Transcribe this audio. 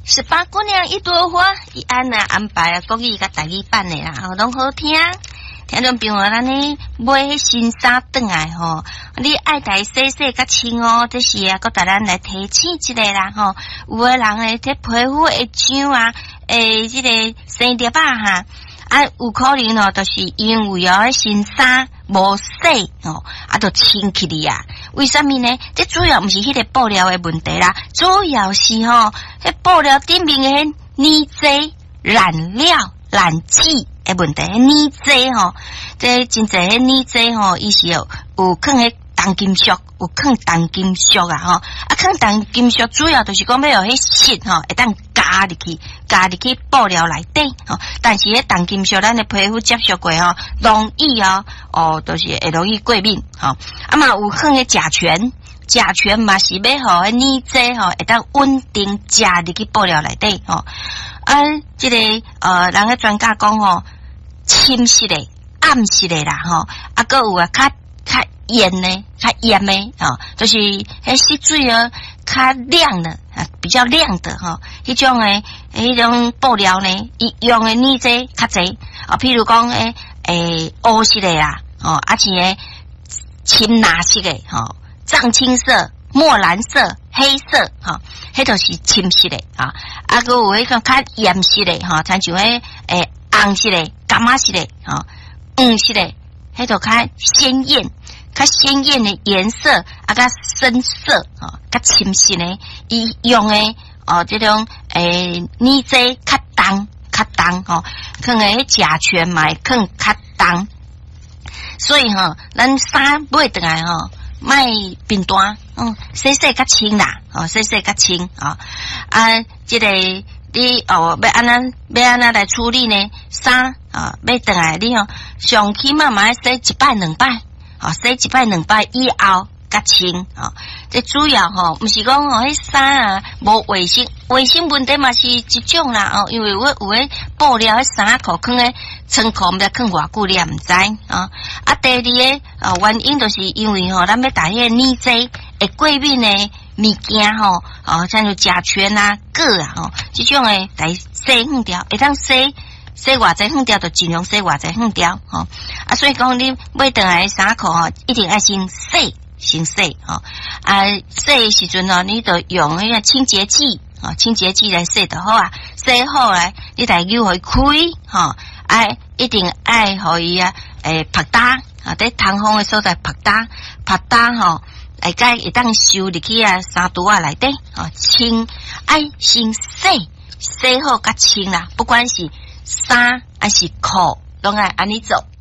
18姑娘一朵花，伊安那安排国语甲台语版的啦，拢好听。听众朋友，咱呢买迄新衫转来吼，你爱戴洗洗甲清哦，这是啊，搁带咱来提醒一个啦吼。有个人诶，这皮肤会痒啊，这个生粒啊哈，有可能哦，就是因为哦，新衫无洗哦，就清起哩啊。为什么呢？这主要毋是迄个布料的问题啦，主要是吼，迄布料顶面的泥质、染料、染剂的问题，泥质吼，这真侪迄泥质吼，伊是有放迄重金属，有放重金属啊吼，放重金属主要就是讲要有迄色吼，会当加入去布料内底吼，但是迄重金属咱的皮肤接触过吼，容易就是会容易过敏吼，嘛有放迄甲醛嘛是要互迄泥质吼，会当稳定加入去布料内底吼，这个人个专家讲吼，深色的、暗色的啦吼，还有较盐的、较盐的就是迄色水较亮的比较亮的迄种诶，迄种布料呢，伊用的泥质较侪譬如讲乌色的啦像诶深蓝色的藏青色、墨蓝色、黑色迄都是深色的还有迄个较盐色的亲像迄红色的、柑仔色的黄色的，迄都较鲜艳的颜色较深色较深色的，伊用的这种泥质较重放的甲醛嘛会放较重，所以咱衫买回来莫变单洗较清啦洗较清这个你要安怎来处理呢？衫要回来你上起码要洗1摆2摆洗1摆2摆以后较清这主要毋是讲迄衫无卫生问题嘛是一种啦因为我有诶布料迄衫裤放诶仓库毋知放偌久你也毋知第二个原因就是因为咱要打迄个泥质会过敏诶物件像是甲醛啊、铬这种诶来洗远掉，会当洗偌济远掉就尽量洗偌济远掉所以讲你买回来衫裤一定要先洗洗洗的时阵你就用迄个清洁剂来洗就好洗好来你再扭回开一定爱互伊拍打在通风的所在拍打会当收入去衫肚内底清先洗好较清啦，不管是衫还是裤拢爱安尼做。